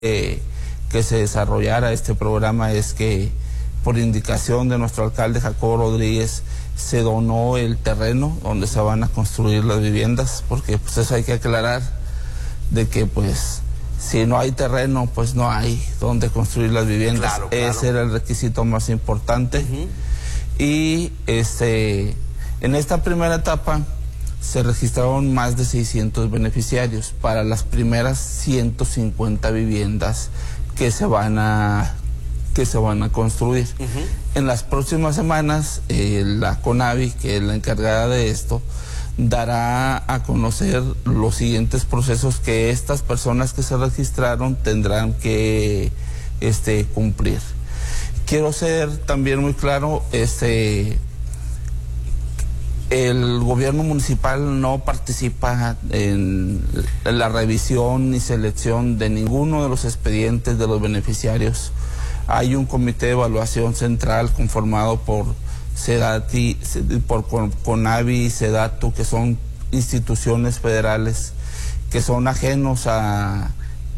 que se desarrollara este programa es que, por indicación de nuestro alcalde Jacobo Rodríguez, se donó el terreno donde se van a construir las viviendas, porque pues eso hay que aclarar, de que pues si no hay terreno, pues no hay donde construir las viviendas. Claro. Ese era el requisito más importante. Y en esta primera etapa se registraron más de 600 beneficiarios para las primeras 150 viviendas que se van a construir. En las próximas semanas, la CONAVI, que es la encargada de esto, dará a conocer los siguientes procesos que estas personas que se registraron tendrán que cumplir. Quiero ser también muy claro, el gobierno municipal no participa en la revisión ni selección de ninguno de los expedientes de los beneficiarios. Hay un comité de evaluación central conformado por SEDATI, por CONAVI y SEDATU, que son instituciones federales que son ajenos a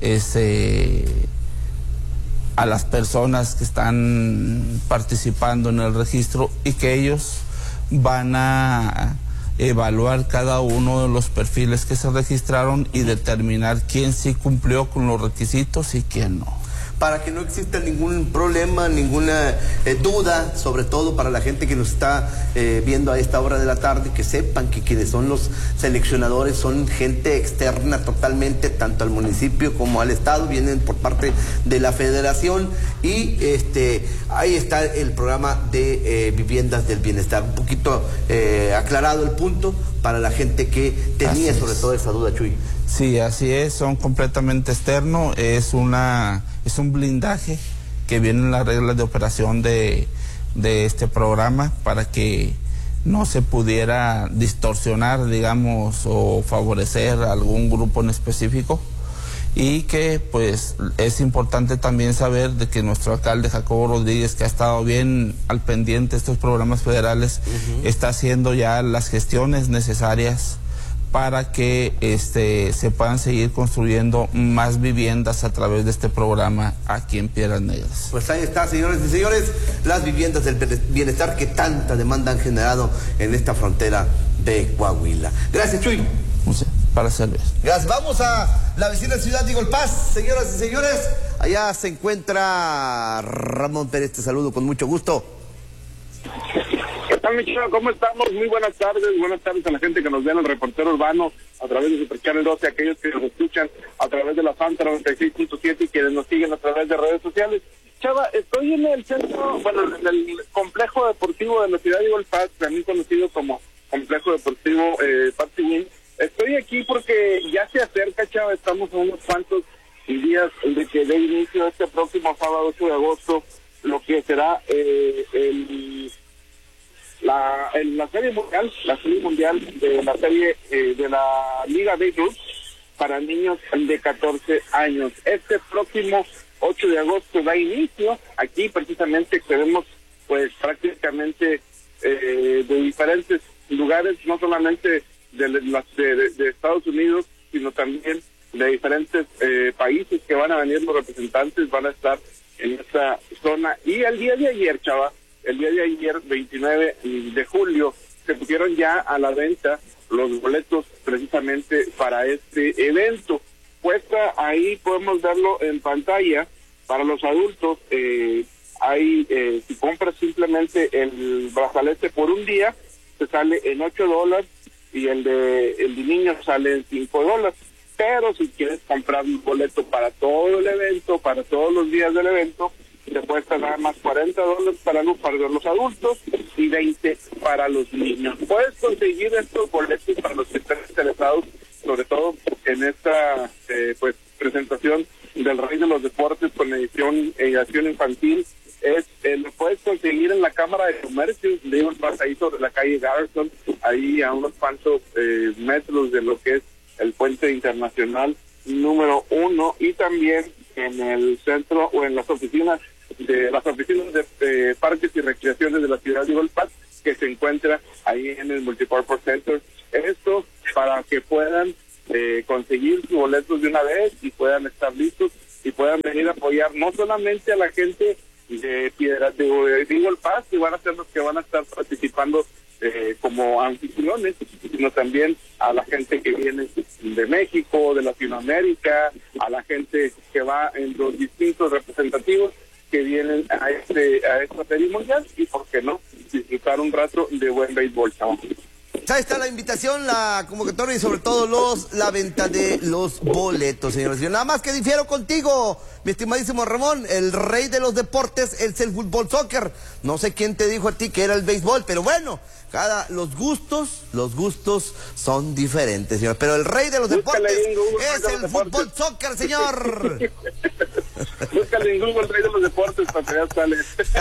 las personas que están participando en el registro, y que ellos van a evaluar cada uno de los perfiles que se registraron y determinar quién sí cumplió con los requisitos y quién no. Para que no exista ningún problema, ninguna duda, sobre todo para la gente que nos está viendo a esta hora de la tarde, que sepan que quienes son los seleccionadores son gente externa totalmente, tanto al municipio como al estado, vienen por parte de la federación, y ahí está el programa de viviendas del bienestar. Un poquito aclarado el punto para la gente que tenía sobre todo esa duda, Chuy. Sí, así es, son completamente externos, es un blindaje que viene en las reglas de operación de este programa para que no se pudiera distorsionar, digamos, o favorecer a algún grupo en específico, y que pues es importante también saber de que nuestro alcalde Jacobo Rodríguez, que ha estado bien al pendiente de estos programas federales, está haciendo ya las gestiones necesarias para que se puedan seguir construyendo más viviendas a través de este programa aquí en Piedras Negras. Pues ahí está, señores y señores, las viviendas del bienestar que tanta demanda han generado en esta frontera de Coahuila. Gracias, Chuy. Para servir. Gracias. Vamos a la vecina ciudad de Golpaz, señoras y señores. Allá se encuentra Ramón Pérez, te saludo con mucho gusto. ¿Qué tal, mi chico? ¿Cómo estamos? Muy buenas tardes a la gente que nos ve en el Reportero Urbano a través de Super Channel 12, aquellos que nos escuchan a través de la Santa 96.7 y quienes nos siguen a través de redes sociales. Chava, estoy en el centro, en el complejo deportivo de la ciudad de Golpaz, también conocido como Complejo Deportivo Patsiwin. Estoy aquí porque ya se acerca, Chava, estamos a unos cuantos días de que dé inicio este próximo sábado 8 de agosto, lo que será la serie mundial de la serie de la Liga de Club para niños de 14 años. Este próximo 8 de agosto da inicio. Aquí precisamente tenemos pues prácticamente de diferentes lugares, no solamente de Estados Unidos, sino también de diferentes países que van a venir. Los representantes van a estar en esta zona. Y el día de ayer, Chava, 29 de julio, se pusieron ya a la venta los boletos precisamente para este evento. Puesta ahí, podemos verlo en pantalla. Para los adultos, si compras simplemente el brazalete por un día, te sale en $8, y el de niños sale en $5. Pero si quieres comprar un boleto para todo el evento, para todos los días del evento, te cuesta nada más $40 para los adultos y $20 para los niños. Puedes conseguir estos boletos para los que estén interesados, sobre todo en esta presentación del Rey de los Deportes con edición infantil. Lo puedes conseguir en la Cámara de Comercio de Golpaz, ahí sobre la calle Garrison, ahí a unos cuantos metros de lo que es el puente internacional número 1, y también en el centro o en las oficinas de parques y recreaciones de la ciudad de Golpaz, que se encuentra ahí en el Multipurpose Center. Esto para que puedan conseguir sus boletos de una vez y puedan estar listos y puedan venir a apoyar no solamente a la gente de Piedras de Eagle Pass, que van a ser los que van a estar participando como anfitriones, sino también a la gente que viene de México, de Latinoamérica, a la gente que va en los distintos representativos que vienen a esta serie mundial, y por qué no disfrutar un rato de buen béisbol, chavos. Ahí está la invitación, la convocatoria y sobre todo la venta de los boletos, señores. Yo nada más que difiero contigo, mi estimadísimo Ramón, el rey de los deportes es el fútbol soccer. No sé quién te dijo a ti que era el béisbol, pero bueno, los gustos son diferentes, señor. Pero el rey de los deportes es el fútbol soccer, señor. Búscale en Google el rey de los deportes para que ya sale.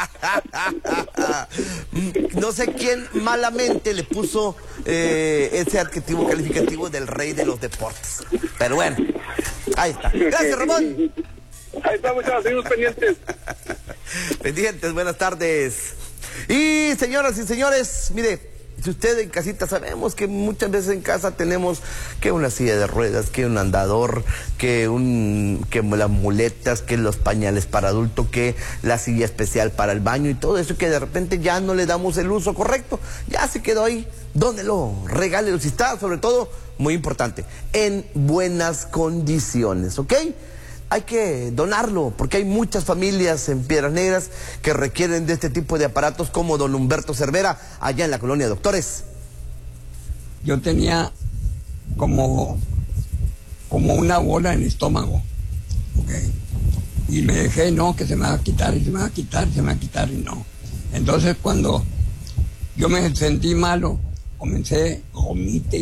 No sé quién malamente le puso ese adjetivo calificativo del rey de los deportes. Pero bueno, ahí está. Gracias, Ramón. Ahí estamos, ya seguimos pendientes. Pendientes, buenas tardes. Y señoras y señores, mire, si usted en casita, sabemos que muchas veces en casa tenemos que una silla de ruedas, que un andador, que las muletas, que los pañales para adulto, que la silla especial para el baño y todo eso, que de repente ya no le damos el uso correcto, ya se quedó ahí. Dónelo, regálelo si está, sobre todo, muy importante, en buenas condiciones, ¿ok? Hay que donarlo, porque hay muchas familias en Piedras Negras que requieren de este tipo de aparatos, como don Humberto Cervera, allá en la colonia Doctores. Yo tenía como una bola en el estómago, ¿okay? Y me dejé, no, que se me va a quitar, y se me va a quitar, se me va a quitar, y no. Entonces cuando yo me sentí malo, comencé gomite,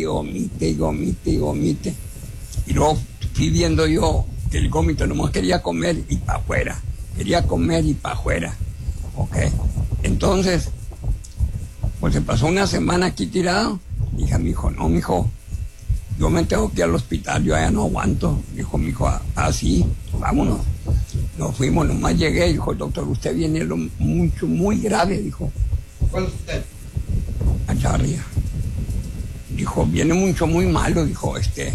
y luego fui viendo yo que el gómito nomás quería comer y para afuera, ¿ok? Entonces, pues se pasó una semana aquí tirado. Dije a mi hijo, no, mijo, yo me tengo que ir al hospital, yo ya no aguanto. Dijo mi hijo, así, vámonos. Nos fuimos, nomás llegué, dijo el doctor, usted viene muy grave, dijo. ¿Cuál es usted? Allá arriba. Dijo, viene muy malo, dijo,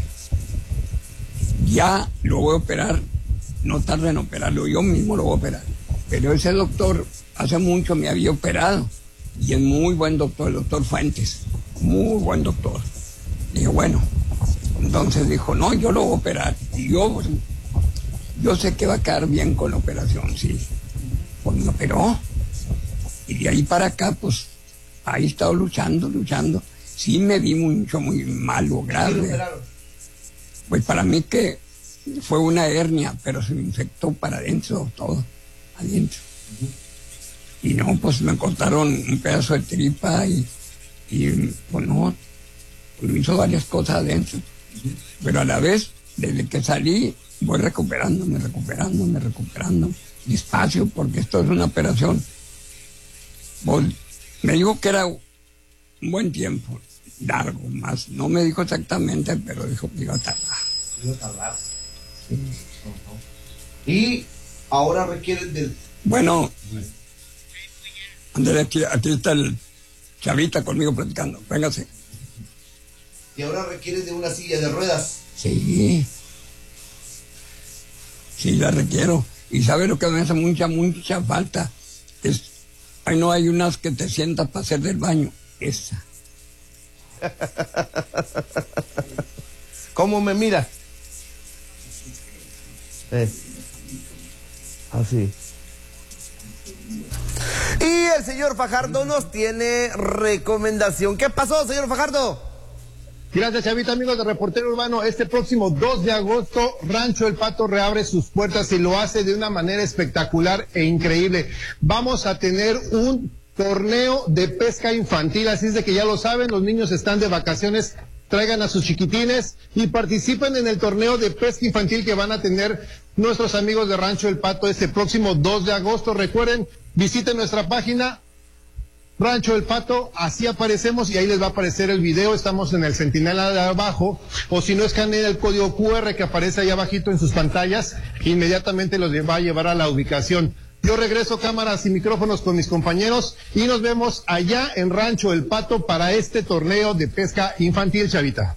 ya lo voy a operar, no tarda en operarlo, yo mismo lo voy a operar. Pero ese doctor hace mucho me había operado, y es muy buen doctor, el doctor Fuentes, muy buen doctor. Dije, bueno, entonces dijo, no, yo lo voy a operar, y yo sé que va a quedar bien con la operación, sí. Pues me operó, y de ahí para acá, pues, ahí he estado luchando. Sí me vi muy malo, grave. Pues para mí que fue una hernia, pero se me infectó para adentro, todo, adentro. Y no, pues me cortaron un pedazo de tripa y pues no, pues me hizo varias cosas adentro. Pero a la vez, desde que salí, voy recuperándome, despacio, porque esto es una operación. Pues, me dijo que era un buen tiempo, largo, más, no me dijo exactamente, pero dijo que iba a tardar. Sí. Y ahora requieren del... Bueno, Andrés, aquí está el Chavita conmigo platicando, véngase. Y ahora requieren de una silla de ruedas. Sí, la requiero. Y ¿sabe lo que me hace mucha falta? Ahí no hay unas que te sientas para hacer del baño, esa. ¿Cómo me mira? Así. Y el señor Fajardo nos tiene recomendación. ¿Qué pasó, señor Fajardo? Gracias, Chavita, amigos de Reportero Urbano. Este próximo 2 de agosto, Rancho El Pato reabre sus puertas y lo hace de una manera espectacular e increíble. Vamos a tener un torneo de pesca infantil, así es de que ya lo saben, los niños están de vacaciones, traigan a sus chiquitines y participen en el torneo de pesca infantil que van a tener nuestros amigos de Rancho El Pato este próximo 2 de agosto. Recuerden, visiten nuestra página Rancho El Pato, así aparecemos y ahí les va a aparecer el video. Estamos en el Centinela de abajo, o si no, escaneen el código QR que aparece ahí abajito en sus pantallas, inmediatamente los va a llevar a la ubicación. Yo regreso cámaras y micrófonos con mis compañeros y nos vemos allá en Rancho El Pato para este torneo de pesca infantil, Chavita.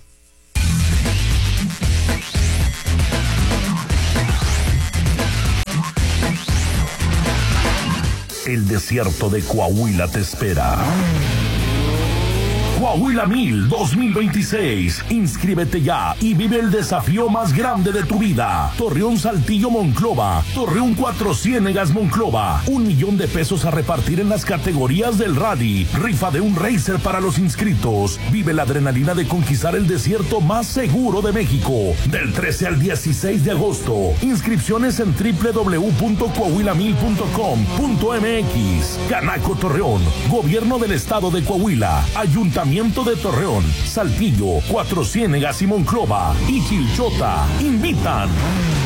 El desierto de Coahuila te espera. Coahuila 1000 2026. Inscríbete ya y vive el desafío más grande de tu vida. Torreón, Saltillo, Monclova. Torreón, Cuatro Ciénegas, Monclova. $1,000,000 a repartir en las categorías del rally. Rifa de un racer para los inscritos. Vive la adrenalina de conquistar el desierto más seguro de México. Del 13 al 16 de agosto. Inscripciones en www.coahuila1000.com.mx. Canaco Torreón. Gobierno del Estado de Coahuila. Ayuntamiento de Torreón, Saltillo, Cuatro Ciénegas y Monclova y Chilchota invitan.